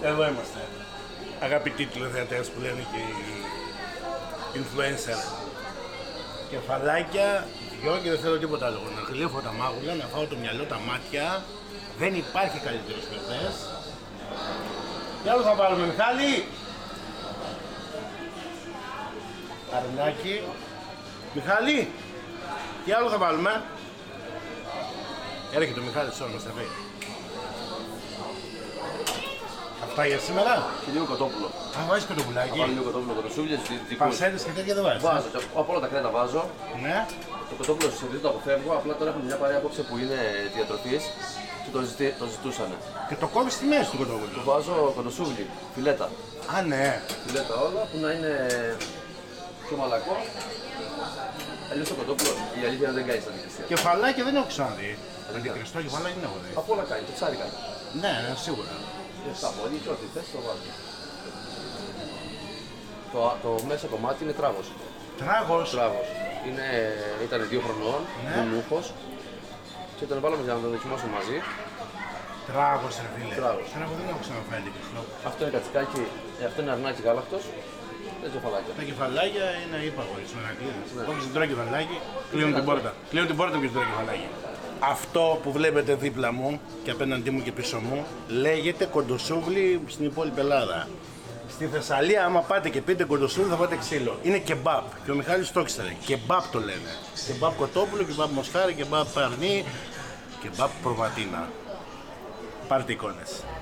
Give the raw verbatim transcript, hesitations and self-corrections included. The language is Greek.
Εδώ είμαστε. Αγαπητοί τηλεθεατές που λένε και οι influencer. Κεφαλάκια, δυο και δεν θέλω τίποτα άλλο. Να γλύφω τα μάγουλα, να φάω το μυαλό, τα μάτια. Δεν υπάρχει καλύτερος παιδιές. Τι άλλο θα βάλουμε, Μιχάλη? Αρνάκι. Μιχάλη, τι άλλο θα βάλουμε? Έρχεται ο Μιχάλης τώρα μας τα πει. Αυτά για σήμερα. Και λίγο κοτόπουλο. Α, βάζεις κοτοπουλάκι. Βάλω λίγο κοτόπουλο, κοτοσούβλιες, δικούς. Πασέτες και τέτοια δεν βάζεις. Βάζω, από όλα τα κρέατα βάζω. Ναι. Το κοτόπουλο συζητήσω το αποφεύγω, απλά τώρα έχουμε μια παρέα απόψε που είναι διατροφής και το, ζητή, το ζητούσαν. Και το κόβεις στη μέση του κοτόπουλου. Το βάζω κοτοσούβλι, φιλέτα. Α, ναι. Φιλέτα όλα που να είναι πιο μαλακό. Αλλιώς το κοτόπουλο, η αλήθεια δεν κάνει σαν δικασία. Κεφαλάκι δεν έχω ξαναδεί. Αντικριστό κεφαλάκι δεν έχω δει. Από όλα κάνει, το ψάρι κάνει. Ναι, ναι, σίγουρα. Τα πόδια και ό,τι θες το βάζω. Το, το μέσα κομμάτι είναι τράγος. Τράγος. Τράγος. Είναι, ήταν δύο χρονών, Ναι. βουνούχος και τον βάλαμε για να τον δοκιμάσω μαζί. Τράγος, ρε φίλε. Τράγος. Τράγος δεν έχω ξαναφάει αντικριστό. Αυτό είναι κατσικάκι, ε, αυτό είναι αρνάκι γάλακτος. Δεν κεφαλάκια. Τα κεφαλάκια είναι ύπαγο, εις μερακλείδες. Ναι. Όποιος δεν τρώει κεφαλάκι, κλείνουν την πόρτα. Κλείνουν την πόρτα όποιος δεν τρώει κεφαλάκι. Αυτό που βλέπετε δίπλα μου και απέναντί μου και πίσω μου λέγεται κοντοσούβλι στην υπόλοιπη Ελλάδα. Στη Θεσσαλία, άμα πάτε και πείτε κοντοσούβλι, θα πάτε ξύλο. Είναι κεμπάπ. Και ο Μιχάλης το ήξερε. Κεμπάπ το λένε. Κεμπάπ κοτόπουλο, κεμπάπ μοσχάρι, κεμπάπ παρνί, κεμπάπ προβατίνα. Πάρτε εικόνες.